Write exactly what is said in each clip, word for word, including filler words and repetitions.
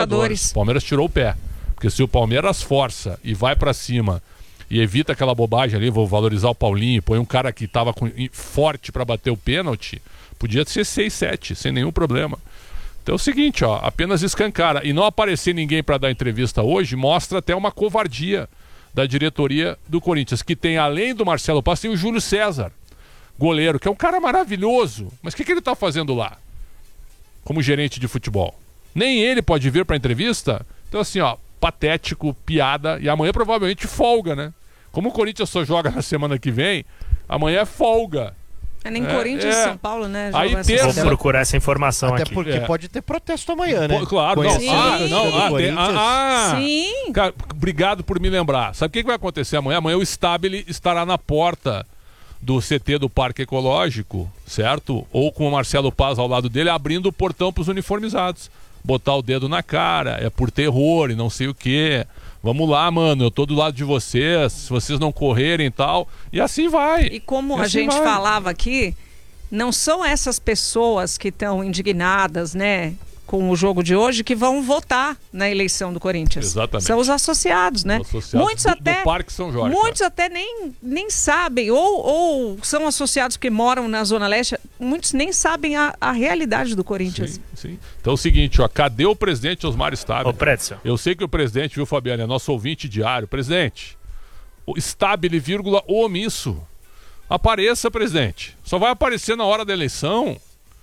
Libertadores. O Palmeiras tirou o pé. Porque se o Palmeiras força e vai pra cima e evita aquela bobagem ali, vou valorizar o Paulinho, põe um cara que tava com, forte pra bater o pênalti, podia ser seis, sete, sem nenhum problema. Então é o seguinte, ó, apenas escancara. E não aparecer ninguém pra dar entrevista hoje mostra até uma covardia da diretoria do Corinthians, que tem, além do Marcelo Paz, tem o Júlio César, goleiro, que é um cara maravilhoso. Mas o que, que ele tá fazendo lá? Como gerente de futebol? Nem ele pode vir pra entrevista? Então assim, ó, patético, piada, e amanhã provavelmente folga, né? Como o Corinthians só joga na semana que vem, amanhã é folga. É nem é, Corinthians e é. São Paulo, né? Aí terça... Vou procurar essa informação Até aqui. porque É. pode ter protesto amanhã, né? Pô, claro, não. Ah, não, ah, tem, ah, ah. Sim. Cara, obrigado por me lembrar. Sabe o que, que vai acontecer amanhã? Amanhã o Stabile estará na porta do C T do Parque Ecológico, certo? Ou com o Marcelo Paz ao lado dele, abrindo o portão para os uniformizados. Botar o dedo na cara, é por terror e não sei o quê. Vamos lá, mano, eu tô do lado de vocês, se vocês não correrem e tal. E assim vai. E como e a assim gente vai. falava aqui, não são essas pessoas que estão indignadas, né, com o jogo de hoje, que vão votar na eleição do Corinthians. Exatamente. São os associados, né? Os associados muitos do, até, do Parque São Jorge. muitos cara. até nem, nem sabem, ou, ou são associados que moram na Zona Leste, muitos nem sabem a, a realidade do Corinthians. Sim, sim. Então é o seguinte, ó, cadê o presidente Osmar Stabile? Ô, Pretzel. Eu sei que o presidente, viu, Fabiano, é nosso ouvinte diário. Presidente, o Stabile, vírgula, omisso. Apareça, presidente. Só vai aparecer na hora da eleição,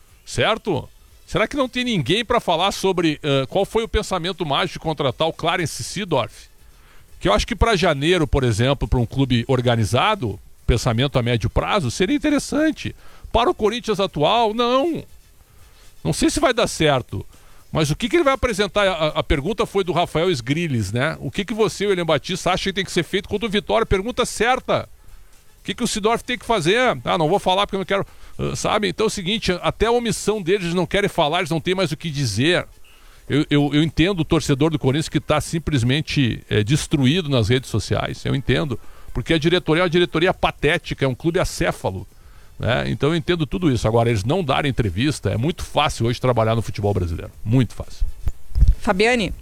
certo? Será que não tem ninguém para falar sobre uh, qual foi o pensamento mágico de contratar o Clarence Seedorf? Que eu acho que para janeiro, por exemplo, para um clube organizado, pensamento a médio prazo, seria interessante. Para o Corinthians atual, não. Não sei se vai dar certo. Mas o que, que ele vai apresentar? A, a pergunta foi do Rafael Sgrilles, né? O que, que você, William Batista, acha que tem que ser feito contra o Vitória? Pergunta certa. O que, que o Seedorf tem que fazer? Ah, não vou falar porque eu não quero... Uh, sabe? Então é o seguinte, até a omissão deles, eles não querem falar, eles não têm mais o que dizer. Eu, eu, eu entendo o torcedor do Corinthians que está simplesmente é, destruído nas redes sociais. Eu entendo. Porque a diretoria é uma diretoria patética, é um clube acéfalo. Né? Então eu entendo tudo isso. Agora, eles não darem entrevista, é muito fácil hoje trabalhar no futebol brasileiro. Muito fácil. Fabiane?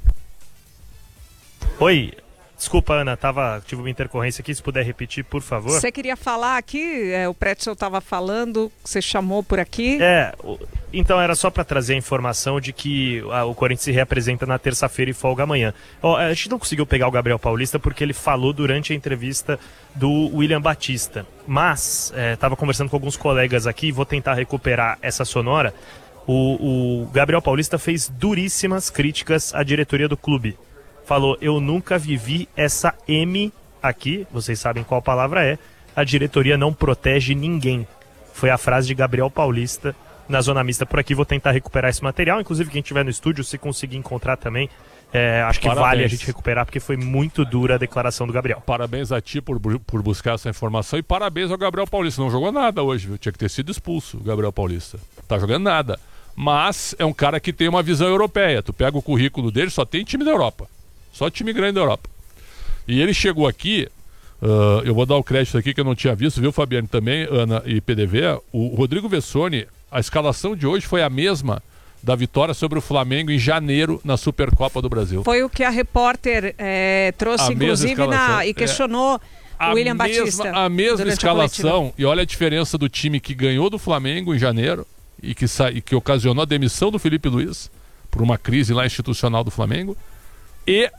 Oi. Desculpa, Ana, tava, tive uma intercorrência aqui, se puder repetir, por favor. Você queria falar aqui, é, o Pretzel estava falando, você chamou por aqui. É, o, então era só para trazer a informação de que a, o Corinthians se reapresenta na terça-feira e folga amanhã. Ó, a gente não conseguiu pegar o Gabriel Paulista porque ele falou durante a entrevista do William Batista, mas estava conversando com alguns colegas aqui, vou tentar recuperar essa sonora. O, o Gabriel Paulista fez duríssimas críticas à diretoria do clube. Falou, eu nunca vivi essa M aqui, vocês sabem qual palavra é, a diretoria não protege ninguém. Foi a frase de Gabriel Paulista na Zona Mista. Por aqui vou tentar recuperar esse material, inclusive quem estiver no estúdio, se conseguir encontrar também, é, acho que Parabéns. Vale a gente recuperar, porque foi muito dura a declaração do Gabriel. Parabéns a ti por, por buscar essa informação e parabéns ao Gabriel Paulista. Não jogou nada hoje, viu? Tinha que ter sido expulso o Gabriel Paulista. Tá jogando nada. Mas é um cara que tem uma visão europeia. Tu pega o currículo dele, só tem time da Europa. Só time grande da Europa. E ele chegou aqui, uh, eu vou dar o crédito aqui que eu não tinha visto, viu, Fabiane, também, Ana e P D V. O Rodrigo Vessone, a escalação de hoje foi a mesma da vitória sobre o Flamengo em janeiro na Supercopa do Brasil. Foi o que a repórter é, trouxe, A inclusive, na, e questionou é. o William mesma, Batista. A mesma durante escalação. E olha a diferença do time que ganhou do Flamengo em janeiro e que, sa... e que ocasionou a demissão do Felipe Luiz por uma crise lá institucional do Flamengo. E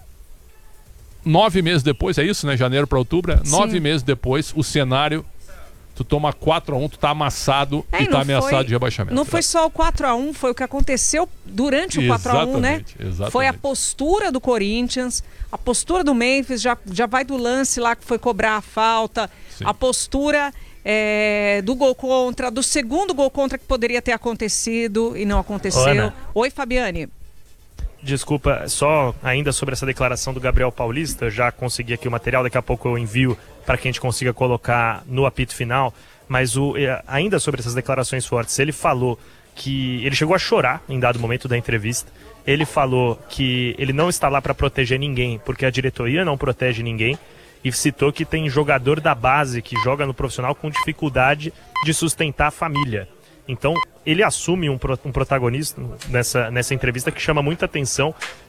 nove meses depois, é isso, né? Janeiro para outubro, é? Nove meses depois, o cenário, tu toma quatro a um, tu tá amassado É, e tá ameaçado foi, de rebaixamento. Não foi só o quatro a um, foi o que aconteceu durante o quatro a um, né? Exatamente. Foi a postura do Corinthians, a postura do Memphis, já, já vai do lance lá que foi cobrar a falta, Sim. a postura é, do gol contra, do segundo gol contra que poderia ter acontecido e não aconteceu. Ana. Oi, Fabiane. Desculpa, só ainda sobre essa declaração do Gabriel Paulista, eu já consegui aqui o material, daqui a pouco eu envio para que a gente consiga colocar no apito final, mas o, ainda sobre essas declarações fortes, ele falou que ele chegou a chorar em dado momento da entrevista, ele falou que ele não está lá para proteger ninguém, porque a diretoria não protege ninguém, e citou que tem jogador da base que joga no profissional com dificuldade de sustentar a família. Então, ele assume um, pro, um protagonista nessa, nessa entrevista que chama muita atenção